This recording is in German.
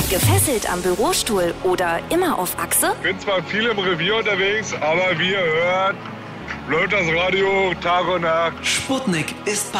Gefesselt am Bürostuhl oder immer auf Achse? Bin zwar viel im Revier unterwegs, aber wie ihr hört, läuft das Radio Tag und Nacht. Sputnik ist